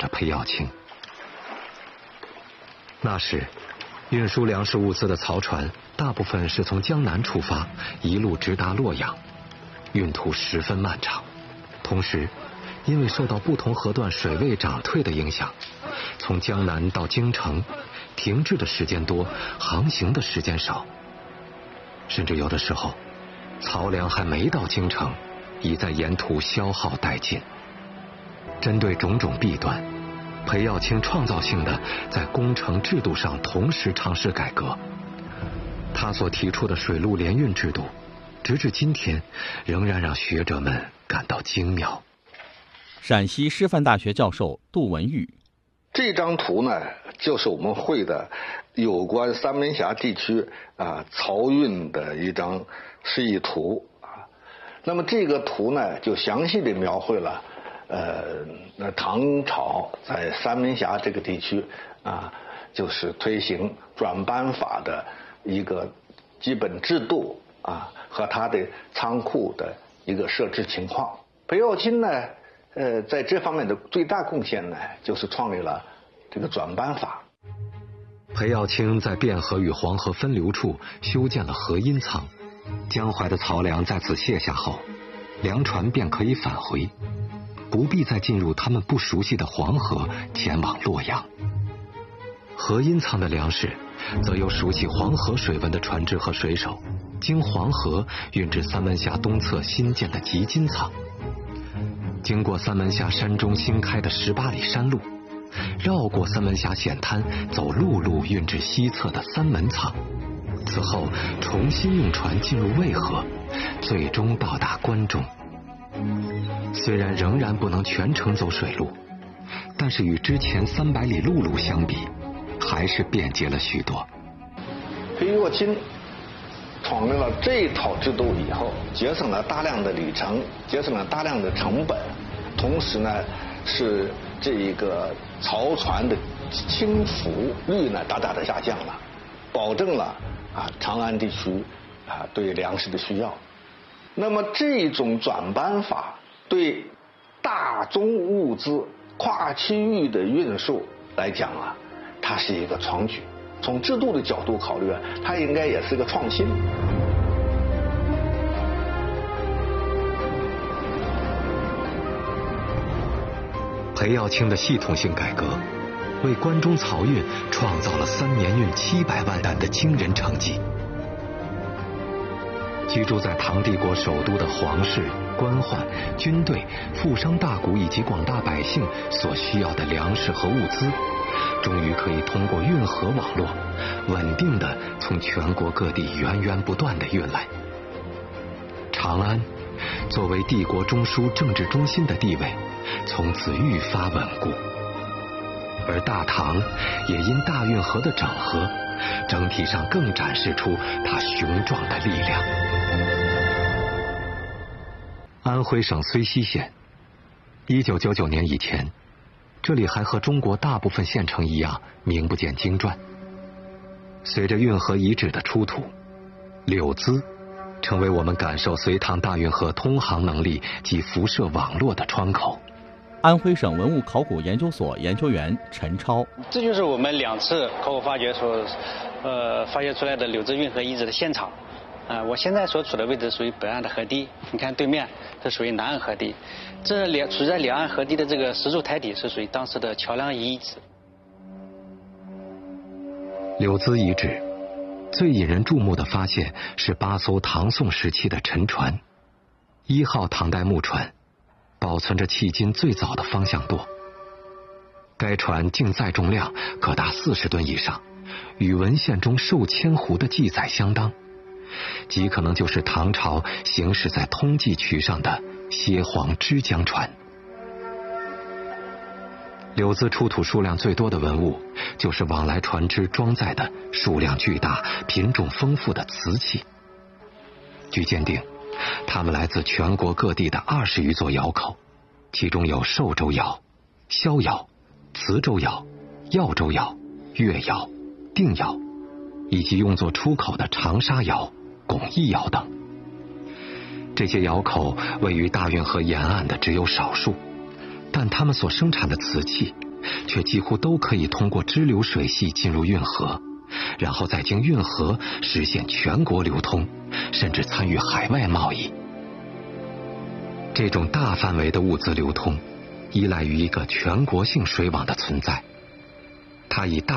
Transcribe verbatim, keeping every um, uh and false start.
着裴耀卿。那时，运输粮食物资的漕船大部分是从江南出发，一路直达洛阳，运途十分漫长。同时，因为受到不同河段水位涨退的影响，从江南到京城，停滞的时间多，航行的时间少，甚至有的时候，漕粮还没到京城，已在沿途消耗殆尽。针对种种弊端，裴耀卿创造性的在工程制度上同时尝试改革。他所提出的水陆联运制度，直至今天仍然让学者们感到精妙。 陕西师范大学教授杜文玉： 这张图呢，就是我们会的有关三门峡地区啊漕运的一张示意图啊。那么这个图呢，就详细的描绘了呃，那唐朝在三门峡这个地区啊，就是推行转班法的一个基本制度啊，和它的仓库的一个设置情况。裴耀卿呢，呃，在这方面的最大贡献呢，就是创立了这个转班法。 裴耀卿在汴河与黄河分流处修建了河阴仓，江淮的漕粮在此卸下后，粮船便可以返回，不必再进入他们不熟悉的黄河前往洛阳。河阴仓的粮食则由熟悉黄河水文的船只和水手经黄河运至三门峡东侧新建的集金仓，经过三门峡山中新开的十八里山路，绕过三门峡险滩，走陆路运至西侧的三门仓，此后重新用船进入渭河，最终到达关中。虽然仍然不能全程走水路，但是与之前三百里陆路相比，还是便捷了许多。 裴耀卿创立了这套制度以后，节省了大量的里程，节省了大量的成本，同时呢，是这一个漕船的倾覆率呢大大的下降了，保证了啊长安地区啊对粮食的需要。那么这种转班法对大宗物资跨区域的运输来讲啊，它是一个创举。从制度的角度考虑啊，它应该也是个创新。 裴耀卿的系统性改革，为关中漕运创造了三年运七百万担的惊人成绩。居住在唐帝国首都的皇室、官宦、军队、富商大贾以及广大百姓所需要的粮食和物资，终于可以通过运河网络，稳定地从全国各地源源不断地运来。长安作为帝国中枢政治中心的地位，从此愈发稳固，而大唐也因大运河的整合，整体上更展示出它雄壮的力量。安徽省睢溪县，一九九九年以前，这里还和中国大部分县城一样，名不见经传。随着运河遗址的出土，柳资成为我们感受隋唐大运河通航能力及辐射网络的窗口。 安徽省文物考古研究所研究员陈超： 这就是我们两次考古发掘所呃发掘出来的柳资运河遗址的现场。啊、呃，我现在所处的位置属于北岸的河堤，你看对面这属于南岸河堤，这两处在两岸河堤的这个石柱台底是属于当时的桥梁遗址。 柳资遗址最引人注目的发现是八艘唐宋时期的沉船，一号唐代木船，保存着迄今最早的方向舵。该船净载重量可达四十吨以上，与文献中受铅壶的记载相当，极可能就是唐朝行驶在通济渠上的蝎黄支江船。柳资出土数量最多的文物，就是往来船只装载的数量巨大、品种丰富的瓷器。据鉴定，它们来自全国各地的二十余座窑口，其中有寿州窑、萧窑、磁州窑、耀州窑、越窑、定窑，以及用作出口的长沙窑、巩义窑等。这些窑口位于大运河沿岸的只有少数，但他们所生产的瓷器却几乎都可以通过支流水系进入运河，然后再经运河实现全国流通，甚至参与海外贸易。这种大范围的物资流通，依赖于一个全国性水网的存在，它以大